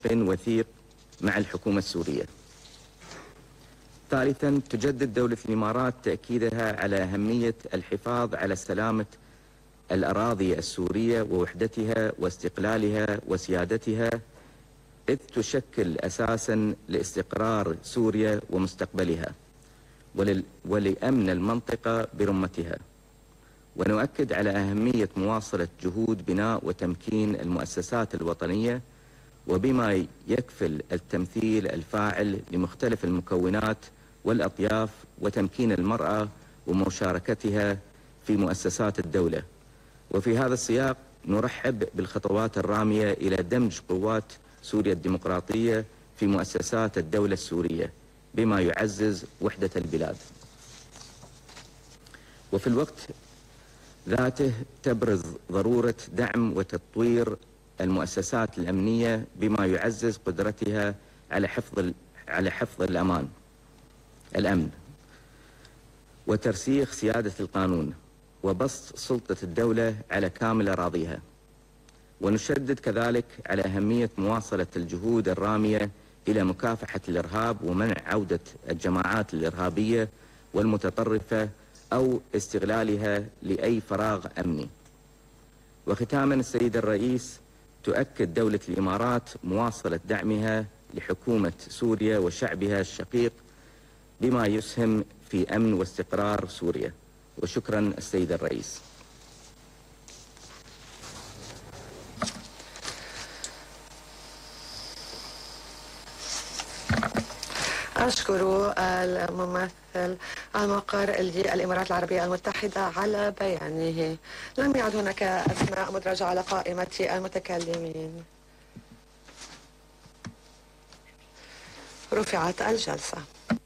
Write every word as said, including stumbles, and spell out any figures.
وثيق مع الحكومة السورية. ثالثا، تجدد دولة الإمارات تأكيدها على أهمية الحفاظ على سلامة الأراضي السورية ووحدتها واستقلالها وسيادتها، إذ تشكل أساسا لاستقرار سوريا ومستقبلها ولأمن المنطقة برمتها. ونؤكد على أهمية مواصلة جهود بناء وتمكين المؤسسات الوطنية وبما يكفل التمثيل الفاعل لمختلف المكونات والأطياف وتمكين المرأة ومشاركتها في مؤسسات الدولة. وفي هذا السياق نرحب بالخطوات الرامية إلى دمج قوات سوريا الديمقراطية في مؤسسات الدولة السورية بما يعزز وحدة البلاد. وفي الوقت ذاته تبرز ضرورة دعم وتطوير المؤسسات الأمنية بما يعزز قدرتها على حفظ على حفظ الأمان الأمن وترسيخ سيادة القانون وبسط سلطة الدولة على كامل أراضيها. ونشدد كذلك على أهمية مواصلة الجهود الرامية إلى مكافحة الإرهاب ومنع عودة الجماعات الإرهابية والمتطرفة أو استغلالها لأي فراغ أمني. وختاما، السيد الرئيس، تؤكد دولة الإمارات مواصلة دعمها لحكومة سوريا وشعبها الشقيق بما يسهم في أمن واستقرار سوريا. وشكرا السيد الرئيس. أشكر الممثل المقر للإمارات العربية المتحدة على بيانه. لم يعد هناك أسماء مدرجة على قائمة المتكلمين. رفعت الجلسة.